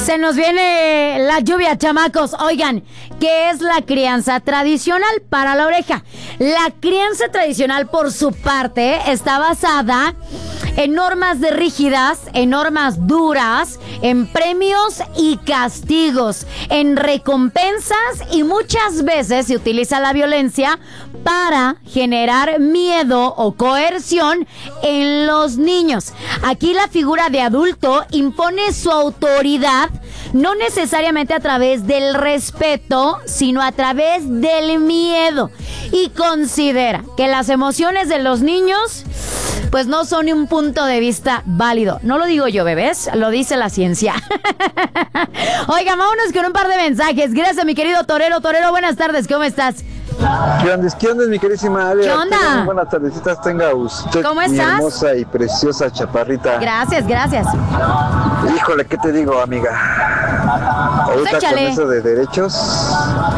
Se nos viene la lluvia, chamacos. Oigan, ¿qué es la crianza tradicional? Para la oreja. La crianza tradicional, por su parte, está basada en normas rígidas, en normas duras, en premios y castigos, en recompensas, y muchas veces se utiliza la violencia para generar miedo o coerción en los niños. Aquí la figura de adulto impone su autoridad, no necesariamente a través del respeto, sino a través del miedo, y considera que las emociones de los niños pues no son un punto de vista válido. No lo digo yo, bebés, lo dice la ciencia. Oigan, vámonos con un par de mensajes. Gracias, mi querido Torero. Torero, buenas tardes, ¿cómo estás? ¿Qué onda, mi querísima Ale? ¿Qué onda? Buenas tardecitas tenga usted. ¿Cómo estás? Mi hermosa y preciosa chaparrita. Gracias. Híjole, ¿qué te digo, amiga? Ahorita Échale. con eso de derechos,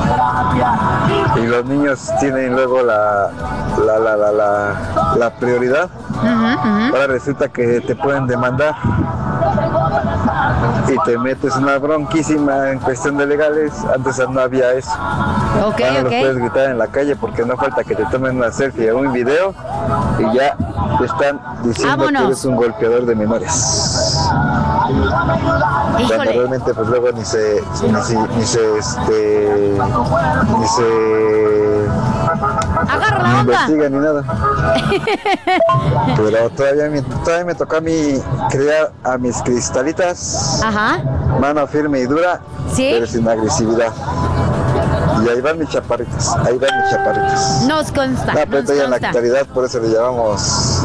y los niños tienen luego la prioridad. Ahora resulta que te pueden demandar y te metes una bronquísima en cuestión de legales. Antes no había eso. Ok. No los puedes gritar en la calle porque no falta que te tomen una selfie o un video y ya te están diciendo Vámonos. que eres un golpeador de menores. Cuando Híjole. realmente pues luego ni se Agarra la ni onda. investiga ni nada. Pero todavía me toca a mí criar a mis cristalitas. Ajá. Mano firme y dura, ¿Sí? pero sin agresividad. Y ahí van mis chaparritas, Nos consta. No, pero nos ya en la consta. actualidad, por eso le llamamos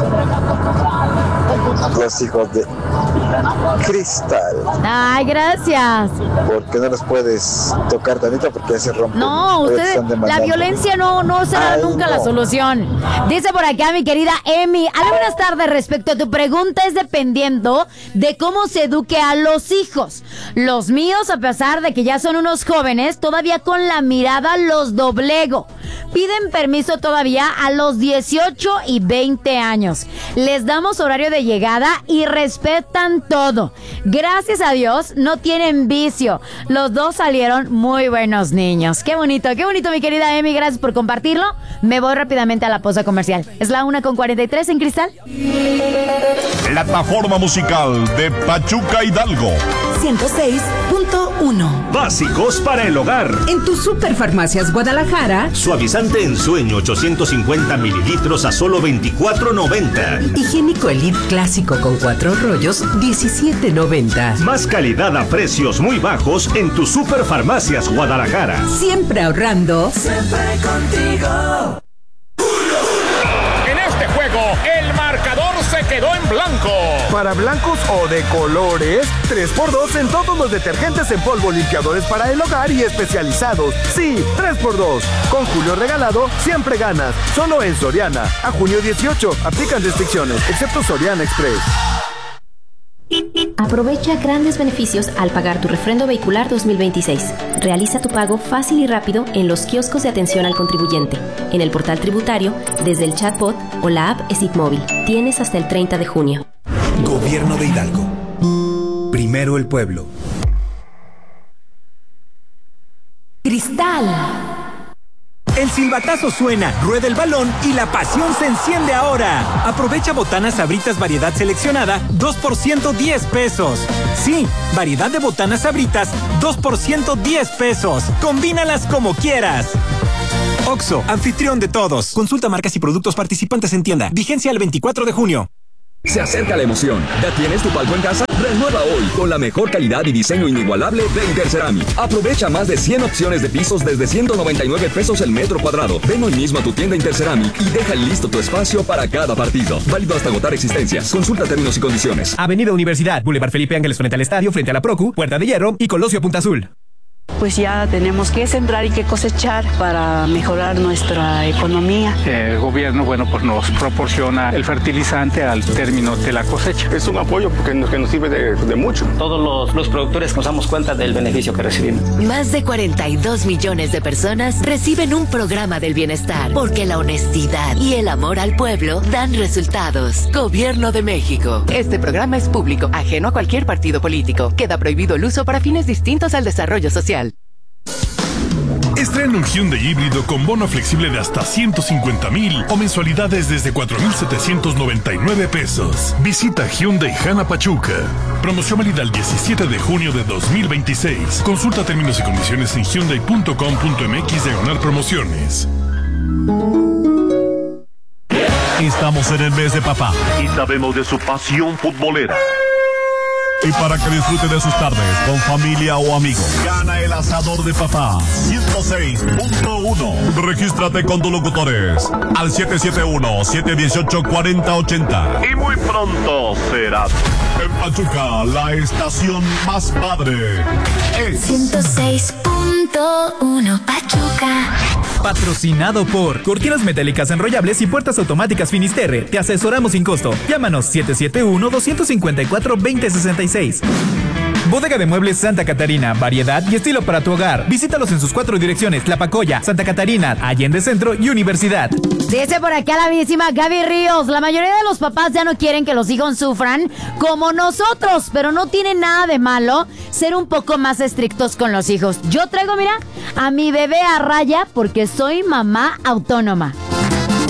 los hijos de cristal. Ay, gracias. Porque no los puedes tocar tantito porque ya se rompen. No, Ellos ustedes, están la demandando. violencia no será Ay, nunca no. la solución. Dice por acá mi querida Emi. Hola, buenas tardes. Respecto a tu pregunta, es dependiendo de cómo se eduque a los hijos. Los míos, a pesar de que ya son unos jóvenes, todavía con la mirada los doblego. Piden permiso todavía a los 18 y 20 años. Les damos horario de llegada y respetan todo. Gracias a Dios, no tienen vicio. Los dos salieron muy buenos niños. Qué bonito, mi querida Emi. Gracias por compartirlo. Me voy rápidamente a la pausa comercial. Es la 1:43 en Cristal. Plataforma musical de Pachuca Hidalgo. 106.1. Básicos para el hogar. En tu Superfarmacias Guadalajara. Suavizante en sueño 850 mililitros a solo $24.90. Higiénico Elite Clásico con 4 rollos, $17.90. Más calidad a precios muy bajos en tu Superfarmacias Guadalajara. Siempre ahorrando. Siempre contigo. En este juego, el marcador se quedó en blanco. Para blancos o de colores, 3x2 en todos los detergentes en polvo, limpiadores para el hogar y especializados. Sí, 3x2. Con Julio regalado, siempre ganas. Solo en Soriana. A junio 18. Aplican restricciones, excepto Soriana Express. Aprovecha grandes beneficios al pagar tu refrendo vehicular 2026. Realiza tu pago fácil y rápido en los kioscos de atención al contribuyente, en el portal tributario, desde el chatbot o la app SIT Móvil. Tienes hasta el 30 de junio. Gobierno de Hidalgo. Primero el pueblo. Cristal. El silbatazo suena, rueda el balón y la pasión se enciende ahora. Aprovecha botanas Sabritas variedad seleccionada, 2% $10. Sí, variedad de botanas Sabritas, 2% $10. Combínalas como quieras. Oxxo, anfitrión de todos. Consulta marcas y productos participantes en tienda. Vigencia el 24 de junio. Se acerca la emoción. ¿Ya tienes tu palco en casa? Renueva hoy con la mejor calidad y diseño inigualable de Interceramic. Aprovecha más de 100 opciones de pisos desde $199 el metro cuadrado. Ven hoy mismo a tu tienda Interceramic y deja listo tu espacio para cada partido. Válido hasta agotar existencias. Consulta términos y condiciones. Avenida Universidad, Boulevard Felipe Ángeles frente al estadio, frente a la Procu, Puerta de Hierro y Colosio Punta Azul. Pues ya tenemos que sembrar y que cosechar para mejorar nuestra economía. El gobierno, pues nos proporciona el fertilizante al término de la cosecha. Es un apoyo que nos sirve de mucho. Todos los productores nos damos cuenta del beneficio que recibimos. Más de 42 millones de personas reciben un programa del bienestar, porque la honestidad y el amor al pueblo dan resultados. Gobierno de México. Este programa es público, ajeno a cualquier partido político. Queda prohibido el uso para fines distintos al desarrollo social. Estrena un Hyundai híbrido con bono flexible de hasta 150,000 o mensualidades desde 4,799 pesos. Visita Hyundai Jana Pachuca. Promoción válida el 17 de junio de 2026. Consulta términos y condiciones en hyundai.com.mx/promociones. Estamos en el mes de papá y sabemos de su pasión futbolera. Y para que disfrute de sus tardes con familia o amigos, gana el asador de papá 106.1. Regístrate con tus locutores al 771-718-4080. Y muy pronto serás en Pachuca, la estación más padre. Es 106.1 Pachuca. Patrocinado por Cortinas Metálicas Enrollables y Puertas Automáticas Finisterre. Te asesoramos sin costo. Llámanos 771-254-2066. Bodega de Muebles Santa Catarina, variedad y estilo para tu hogar. Visítalos en sus 4 direcciones: Tlapacoya, Santa Catarina, Allende Centro y Universidad. Dice por acá la bellísima Gaby Ríos: la mayoría de los papás ya no quieren que los hijos sufran como nosotros, pero no tiene nada de malo ser un poco más estrictos con los hijos. Yo traigo, mira, a mi bebé a raya porque soy mamá autónoma.